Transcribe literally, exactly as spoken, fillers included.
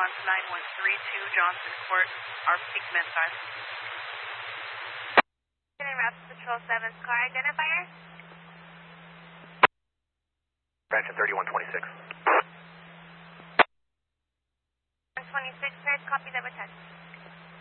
response nine one three two Johnson Court, our peak med time. Rapid Patrol seven's car identifier? Branson thirty-one twenty-six. one twenty-six, sir. Copy, double check.